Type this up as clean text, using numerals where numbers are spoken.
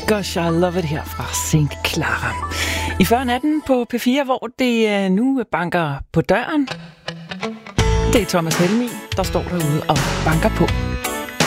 Gosh, I Love It her fra St. Clara. I før natten på P4, hvor det nu banker på døren. Det er Thomas Helmig, der står derude og banker på.